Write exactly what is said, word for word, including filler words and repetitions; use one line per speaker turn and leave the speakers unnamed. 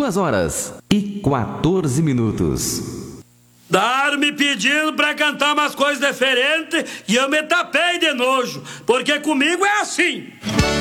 Duas horas e quatorze minutos.
Dar me pedindo pra cantar umas coisas diferentes e eu me tapei de nojo, porque comigo é assim.